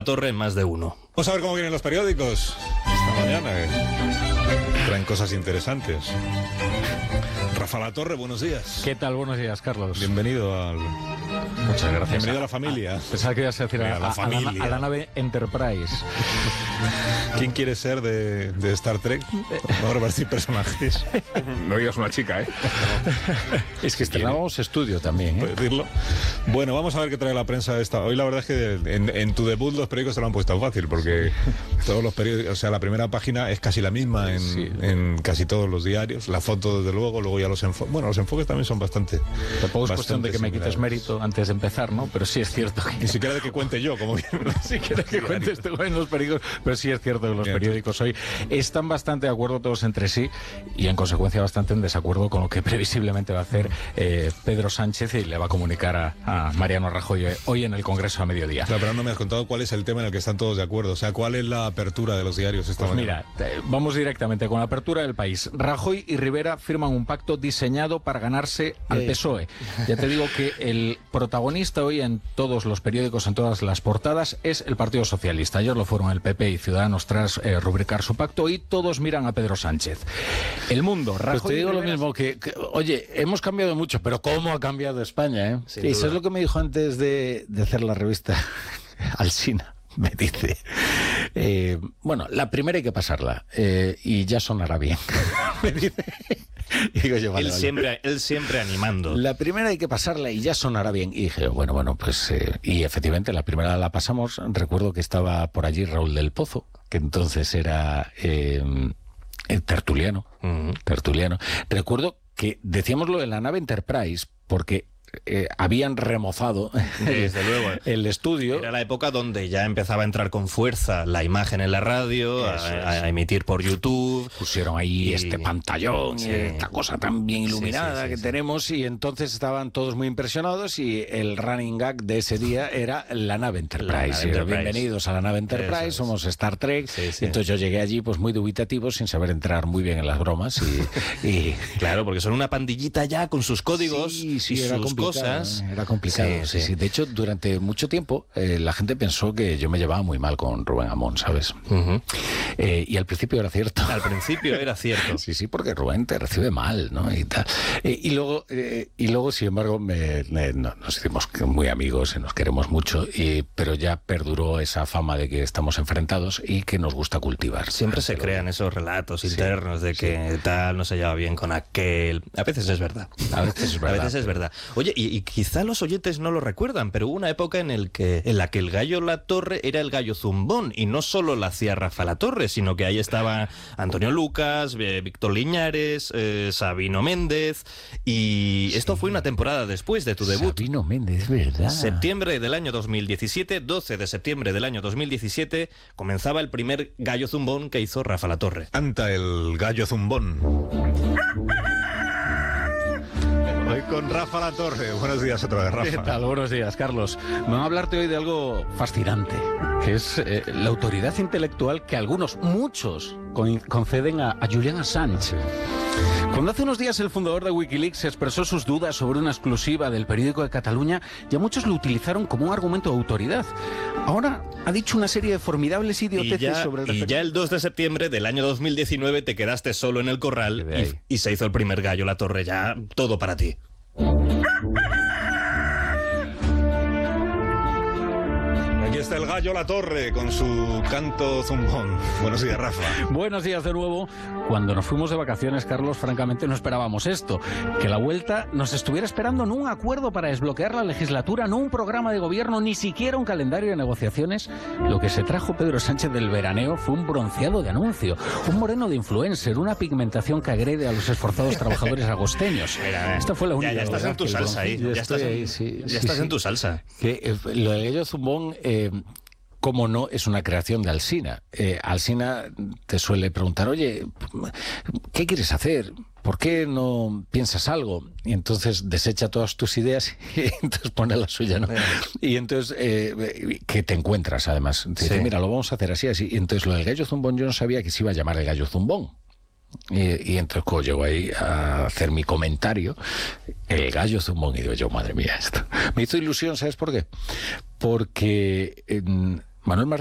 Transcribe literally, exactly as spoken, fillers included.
Torre en más de uno. Vamos a ver cómo vienen los periódicos esta mañana. Eh. Traen cosas interesantes. Rafa Latorre, buenos días. ¿Qué tal? Buenos días, Carlos. Bienvenido al... Muchas gracias. Bienvenido a la familia. Ah, pensaba que ibas a decir a, a, la a, familia. a, la, a la nave Enterprise. ¿Quién quiere ser de, de Star Trek? Vamos a repartir personajes. No digas una chica, ¿eh? Es que estrenábamos estudio también, ¿eh? ¿Puedes decirlo? Bueno, vamos a ver qué trae la prensa esta. Hoy la verdad es que en, en tu debut los periódicos te lo han puesto fácil, porque todos los periódicos, o sea, la primera página es casi la misma en, sí. en casi todos los diarios. La foto, desde luego, luego ya los enfoques. Bueno, los enfoques también son bastante. Tampoco es cuestión de que me quites mérito antes de empezar, ¿no? Pero sí es cierto que... Ni siquiera de que cuente yo, como bien. Ni siquiera que cuentes tú en los periódicos. Pero sí es cierto que los bien. periódicos hoy están bastante de acuerdo todos entre sí y en consecuencia bastante en desacuerdo con lo que previsiblemente va a hacer eh, Pedro Sánchez y le va a comunicar a, a Mariano Rajoy hoy en el Congreso a mediodía. Claro, pero no me has contado cuál es el tema en el que están todos de acuerdo. O sea, ¿cuál es la apertura de los diarios esta pues mañana? Mira, te, vamos directamente con la apertura del País. Rajoy y Rivera firman un pacto diseñado para ganarse al P S O E. Ya te digo que el protagonista hoy en todos los periódicos, en todas las portadas, es el Partido Socialista. Ayer lo fueron el P P y Ciudadanos tras eh, rubricar su pacto y todos miran a Pedro Sánchez. El Mundo, Rajoy pues te digo Rivera... lo mismo, que, que, oye, hemos cambiado mucho, pero ¿cómo ha cambiado España? ¿eh? Sin y duda. eso es lo que me dijo antes de, de hacer la revista Alsina. Me dice, eh, bueno, la primera hay que pasarla eh, y ya sonará bien. Me dice, y digo yo, vale, él, vale. Siempre, él siempre animando. La primera hay que pasarla y ya sonará bien. Y dije, bueno, bueno, pues, eh, y efectivamente la primera la pasamos. Recuerdo que estaba por allí Raúl del Pozo, que entonces era eh, tertuliano, uh-huh. tertuliano. Recuerdo que decíamos lo de la nave Enterprise, porque Eh, habían remozado desde luego el estudio. Era la época donde ya empezaba a entrar con fuerza la imagen en la radio, a, a emitir por YouTube. Pusieron ahí y... este pantallón, sí. esta cosa tan bien iluminada sí, sí, sí, que sí. tenemos, y entonces estaban todos muy impresionados y el running gag de ese día era la nave Enterprise. La nave Enterprise. Bienvenidos a la nave Enterprise, es. somos Star Trek. Sí, sí. Y entonces yo llegué allí pues muy dubitativo, sin saber entrar muy bien en las bromas. Y, y... Claro, porque son una pandillita ya con sus códigos sí, sí, y era sus cosas. Era complicado, sí, sí. sí. De hecho, durante mucho tiempo eh, la gente pensó que yo me llevaba muy mal con Rubén Amón, ¿sabes? Uh-huh. Eh, y al principio era cierto. Al principio era cierto. Sí, sí, porque Rubén te recibe mal, ¿no? Y, tal. Eh, y, luego, eh, y luego, sin embargo, me, me, no, nos hicimos muy amigos y nos queremos mucho, y, pero ya perduró esa fama de que estamos enfrentados y que nos gusta cultivar. Siempre se crean esos relatos internos sí, de que sí. tal no se lleva bien con aquel. A veces es verdad. A veces es verdad. A veces es verdad. Oye, y, y quizá los oyentes no lo recuerdan, pero hubo una época en, el que, en la que el gallo Latorre era el gallo zumbón, y no solo la hacía Rafa Latorre, sino que ahí estaba Antonio Lucas, eh, Víctor Liñares, eh, Sabino Méndez, y sí. esto fue una temporada después de tu debut. Sabino Méndez, ¿verdad? Septiembre del año dos mil diecisiete, doce de septiembre del año dos mil diecisiete, comenzaba el primer gallo zumbón que hizo Rafa Latorre. Canta el gallo zumbón. Hoy con Rafa Latorre. Buenos días otra vez, Rafa. ¿Qué tal? Buenos días, Carlos. Me voy a hablarte hoy de algo fascinante, que es eh, la autoridad intelectual que algunos, muchos, con, conceden a, a Julian Assange. Cuando hace unos días el fundador de Wikileaks expresó sus dudas sobre una exclusiva del periódico de Cataluña, ya muchos lo utilizaron como un argumento de autoridad. Ahora ha dicho una serie de formidables idioteces y ya, sobre el Y ya el dos de septiembre del año dos mil diecinueve te quedaste solo en el corral y, y se hizo el primer gallo Latorre, ya todo para ti. Aquí está el gallo Latorre con su canto zumbón. Buenos días, Rafa. Buenos días de nuevo. Cuando nos fuimos de vacaciones, Carlos, francamente no esperábamos esto. Que la vuelta nos estuviera esperando no un acuerdo para desbloquear la legislatura, no un programa de gobierno, ni siquiera un calendario de negociaciones. Lo que se trajo Pedro Sánchez del veraneo fue un bronceado de anuncio, un moreno de influencer, una pigmentación que agrede a los esforzados trabajadores agosteños. Mira, Esta fue la única. Ya, ya estás en tu salsa ahí. Ya estás, ahí, en, sí, ya sí, estás sí. en tu salsa. Que, eh, lo del gallo zumbón... Eh, Como no, es una creación de Alsina. Eh, Alsina te suele preguntar, oye, ¿qué quieres hacer? ¿Por qué no piensas algo? Y entonces desecha todas tus ideas y entonces pone la suya, ¿no? Y entonces, eh, que te encuentras además. Te dice, sí. mira, lo vamos a hacer así, así. Y entonces lo del gallo zumbón yo no sabía que se iba a llamar el gallo zumbón. Y, y entonces cuando llego ahí a hacer mi comentario, el gallo zumbón, y digo yo, madre mía, esto me hizo ilusión. ¿Sabes por qué? Porque eh, Manuel Martín